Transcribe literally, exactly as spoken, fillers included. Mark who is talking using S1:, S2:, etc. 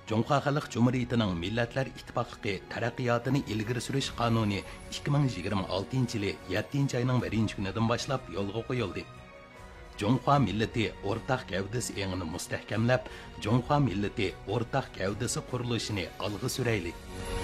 S1: Жоңхо Халық Cumhuriyetining Millatlar İttifaqlığı taraqqiyotini ilgari surish qonuni ikki ming yigirma oltinchi yili yettinchi oyning birinchi kunidan boshlab yo'lga qo'yildi. Жоңхо millati o'rtaq gavdasi engini mustahkamlab, Жоңхо millati o'rtaq gavdasi qurilishini olg'a surayli.